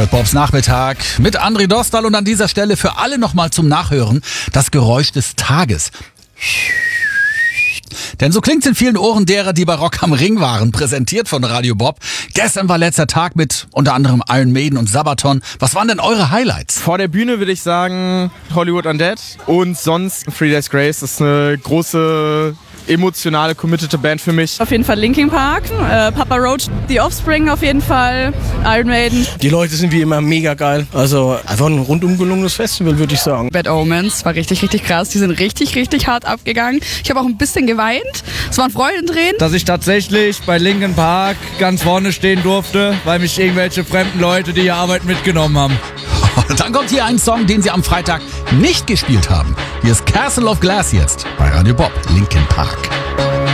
hört Bobs Nachmittag mit André Dostal und an dieser Stelle für alle nochmal zum Nachhören das Geräusch des Tages. Denn so klingt's in vielen Ohren derer, die bei Rock am Ring waren, präsentiert von Radio Bob. Gestern war letzter Tag mit unter anderem Iron Maiden und Sabaton. Was waren denn eure Highlights? Vor der Bühne würde ich sagen Hollywood Undead und sonst Three Days Grace. Das ist eine große, emotionale, committete Band für mich. Auf jeden Fall Linkin Park, Papa Roach, The Offspring auf jeden Fall, Iron Maiden. Die Leute sind wie immer mega geil. Also einfach ein rundum gelungenes Festival, würde ich sagen. Bad Omens war richtig, richtig krass. Die sind richtig, richtig hart abgegangen. Ich habe auch ein bisschen geweint. Es waren Freudentränen. Dass ich tatsächlich bei Linkin Park ganz vorne stehen durfte, weil mich irgendwelche fremden Leute, die hier arbeiten, mitgenommen haben. Dann kommt hier ein Song, den sie am Freitag nicht gespielt haben. Hier ist Castle of Glass jetzt bei Radio Bob, Linkin Park.